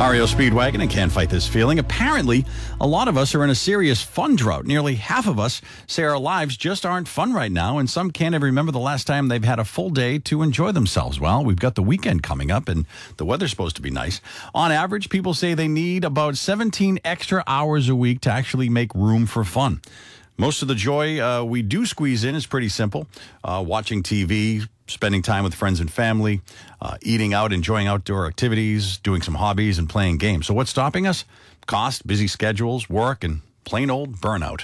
REO Speedwagon and can't fight this feeling. Apparently, a lot of us are in a serious fun drought. Nearly half of us say our lives just aren't fun right now, and some can't even remember the last time they've had a full day to enjoy themselves. Well, we've got the weekend coming up, and the weather's supposed to be nice. On average, people say they need about 17 extra hours a week to actually make room for fun. Most of the joy we do squeeze in is pretty simple. Watching TV, spending time with friends and family, eating out, enjoying outdoor activities, doing some hobbies, and playing games. So what's stopping us? Cost, busy schedules, work, and plain old burnout.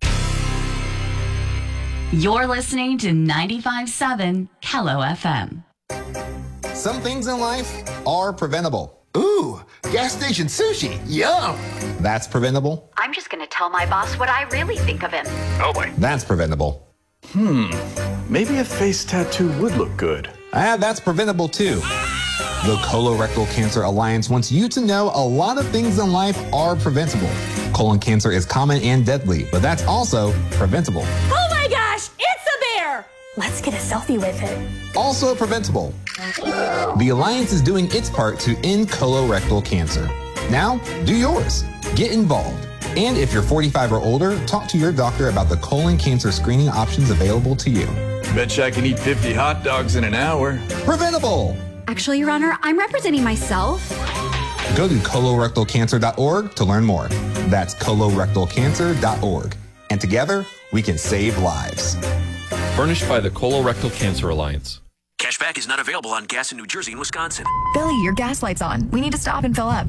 You're listening to 95.7 Hello FM. Some things in life are preventable. Ooh, gas station sushi. Yum. That's preventable. I'm just going to tell my boss what I really think of him. Oh boy. That's preventable. Maybe a face tattoo would look good. That's preventable too. The Colorectal Cancer Alliance wants you to know a lot of things in life are preventable. Colon cancer is common and deadly, but that's also preventable. Oh my gosh, it's a bear! Let's get a selfie with it. Also preventable. The Alliance is doing its part to end colorectal cancer. Now, do yours. Get involved. And if you're 45 or older, talk to your doctor about the colon cancer screening options available to you. Betcha I can eat 50 hot dogs in an hour. Preventable! Actually, Your Honor, I'm representing myself. Go to colorectalcancer.org to learn more. That's colorectalcancer.org. And together, we can save lives. Furnished by the Colorectal Cancer Alliance. Cashback is not available on gas in New Jersey and Wisconsin. Billy, your gas light's on. We need to stop and fill up.